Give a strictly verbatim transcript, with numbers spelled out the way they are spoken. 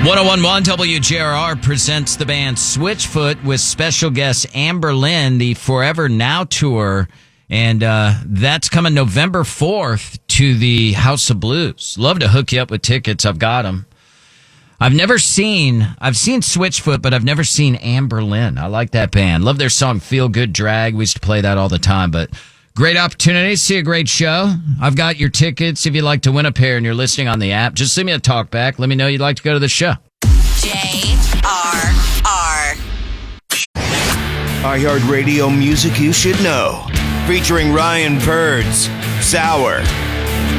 one oh one point one W J R R presents the band Switchfoot with special guest Amber Lynn, the Forever Now tour. And uh, that's coming November fourth to the House of Blues. Love to hook you up with tickets. I've got them. I've never seen, I've seen Switchfoot, but I've never seen Amber Lynn. I like that band. Love their song Feel Good Drag. We used to play that all the time, but great opportunity. See a great show. I've got your tickets. If you'd like to win a pair and you're listening on the app, just send me a talk back. Let me know you'd like to go to the show. J R R. iHeartRadio music you should know. Featuring Ryan Birds, Sour,